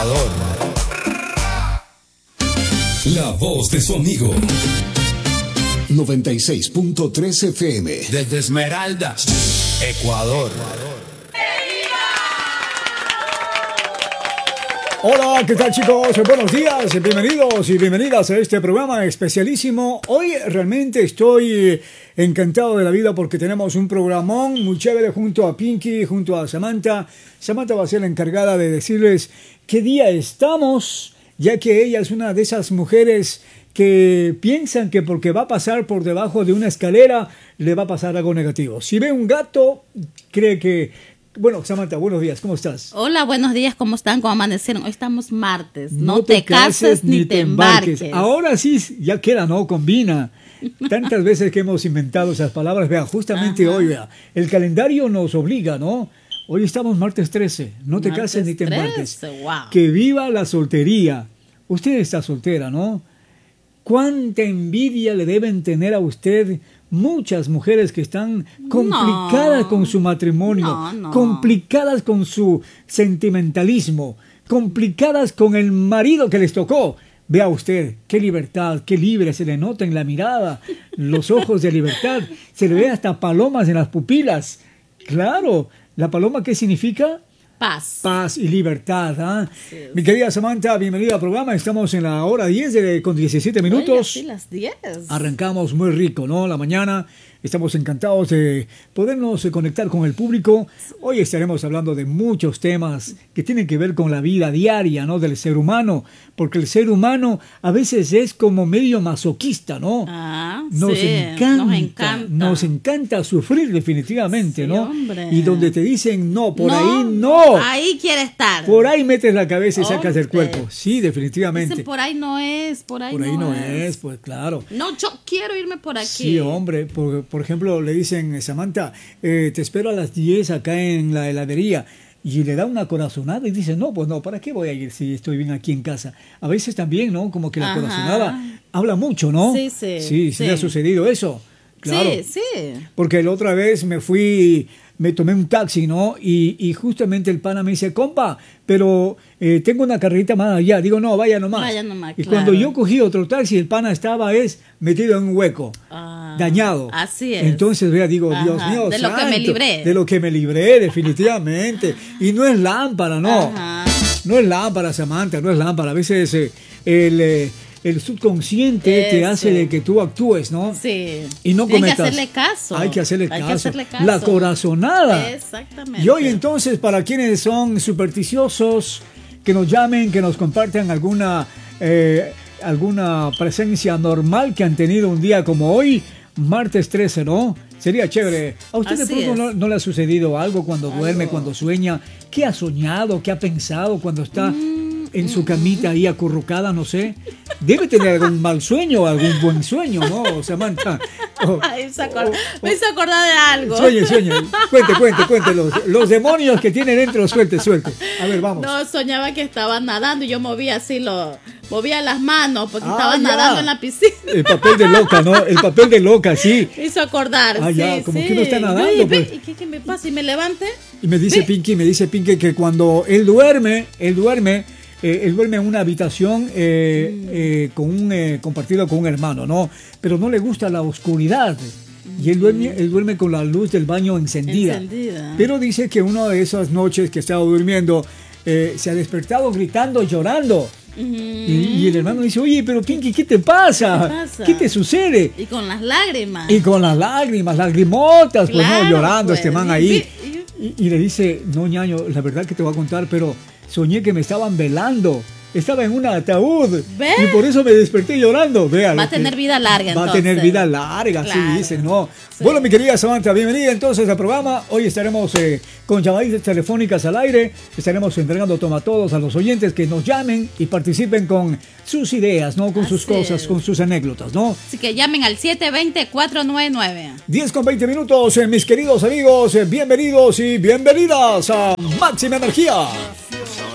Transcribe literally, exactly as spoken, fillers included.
La voz de su amigo. noventa y seis punto tres F M. Desde Esmeraldas, Ecuador. Hola, ¿qué tal, chicos? Buenos días, bienvenidos y bienvenidas a este programa especialísimo. Hoy realmente estoy encantado de la vida porque tenemos un programón muy chévere junto a Pinky, junto a Samantha. Samantha va a ser la encargada de decirles qué día estamos, ya que ella es una de esas mujeres que piensan que porque va a pasar por debajo de una escalera le va a pasar algo negativo. Si ve un gato, cree que... Bueno, Samantha, buenos días, ¿cómo estás? Hola, buenos días, ¿cómo están? ¿Cómo amanecieron? Hoy estamos martes, no, no te, te cases, cases ni te embarques. embarques. Ahora sí, ya queda, ¿no? Combina. Tantas veces que hemos inventado esas palabras, vea, justamente Ajá. hoy, vea, el calendario nos obliga, ¿no? Hoy estamos martes trece, no te martes cases ni te embarques. trece, wow. Que viva la soltería. Usted está soltera, ¿no? ¿Cuánta envidia le deben tener a usted muchas mujeres que están complicadas no, con su matrimonio, no, no. complicadas con su sentimentalismo, complicadas con el marido que les tocó? Vea usted, qué libertad, qué libre, se le nota en la mirada, los ojos de libertad, se le ve hasta palomas en las pupilas. Claro, ¿la paloma qué significa? Paz. Paz y libertad. ¿eh? Sí. Mi querida Samantha, bienvenida al programa. Estamos en la hora diez de, con diecisiete minutos. Oiga, sí, las diez. Arrancamos muy rico, ¿no? La mañana. Estamos encantados de podernos conectar con el público. Hoy estaremos hablando de muchos temas que tienen que ver con la vida diaria, ¿no? Del ser humano. Porque el ser humano a veces es como medio masoquista, ¿no? Ah, nos, sí, encanta, nos encanta. Nos encanta sufrir definitivamente, sí, ¿no? Hombre. Y donde te dicen no, por no, ahí no. Ahí quiere estar. Por ahí metes la cabeza y sacas hombre. el cuerpo. Sí, definitivamente. Dicen, por ahí no es, por ahí, por ahí no, no es. es, pues claro. No, yo quiero irme por aquí. Sí, hombre. Por, por ejemplo, le dicen, Samantha, eh, te espero a las diez acá en la heladería. Y le da una corazonada y dice, no, pues no, ¿para qué voy a ir si estoy bien aquí en casa? A veces también, ¿no? Como que la Ajá. corazonada habla mucho, ¿no? Sí, sí. Sí, sí, sí. le ha sucedido eso. Claro. Sí, sí. Porque la otra vez me fui, me tomé un taxi, ¿no? Y, y justamente el pana me dice, compa, pero eh, tengo una carrerita más allá. Digo, no, vaya nomás. Vaya nomás, y claro. cuando yo cogí otro taxi, el pana estaba es metido en un hueco, ah, dañado. Así es. Entonces, vea, digo, Ajá. Dios mío, de lo santo, que me libré. De lo que me libré, definitivamente. Y no es lámpara, no. Ajá. No es lámpara, Samantha, no es lámpara. A veces eh, el... Eh, el subconsciente Eso. te hace de que tú actúes, ¿no? Sí. Y no Hay cometas. que hacerle caso. Hay que hacerle, Hay caso. que hacerle caso. La corazonada. Exactamente. Y hoy entonces, para quienes son supersticiosos, que nos llamen, que nos compartan alguna, eh, alguna presencia normal que han tenido un día como hoy, martes trece, ¿no? Sería chévere. ¿A usted de Así pronto es. no, no le ha sucedido algo cuando Algo. duerme, cuando sueña? ¿Qué ha soñado? ¿Qué ha pensado cuando está mm, en su camita ahí acurrucada? No sé. Debe tener algún mal sueño, algún buen sueño, ¿no, Samantha? O, Ay, me, acord... o, me hizo acordar de algo. Sueñe, sueñe. Cuente, cuente, cuente. Los, los demonios que tiene dentro, suelte, suelte. A ver, vamos. No, soñaba que estaba nadando y yo movía así, lo, movía las manos porque ah, estaba ya. nadando en la piscina. El papel de loca, ¿no? El papel de loca, sí. Me hizo acordar. Ah, sí, ya, como sí. que uno está nadando. Yo, ¿y, pues. ¿Y qué, qué me pasa? ¿Y me levante? Y me dice ¿Ve? Pinky, me dice Pinky que cuando él duerme, él duerme, eh, él duerme en una habitación eh, mm. eh, con un eh, compartido con un hermano, ¿no? Pero no le gusta la oscuridad. Y él duerme, él duerme con la luz del baño encendida. encendida. Pero dice que una de esas noches que estaba durmiendo eh, se ha despertado gritando, llorando. Uh-huh. Y, y el hermano dice, oye, pero Pinky, ¿qué te pasa? ¿Qué te pasa? ¿Qué te sucede? Y con las lágrimas. Y con las lágrimas, lagrimotas, pues claro, no, llorando pues. este man y, ahí. Y, y, y le dice, no, ñaño, la verdad que te voy a contar, pero soñé que me estaban velando. Estaba en un ataúd. ¿Ve? Y por eso me desperté llorando. Vea, va a tener vida larga, Va entonces. a tener vida larga, claro. sí, dicen, ¿no? Sí. Bueno, mi querida Samantha, bienvenida entonces al programa. Hoy estaremos eh, con llamadas telefónicas al aire. Estaremos entregando tomatodos a los oyentes que nos llamen y participen con sus ideas, ¿no? Con Así sus cosas, es. con sus anécdotas, ¿no? Así que llamen al siete dos cero, cuatro nueve nueve. diez con veinte minutos, eh, mis queridos amigos. Eh, bienvenidos y bienvenidas a Máxima Energía.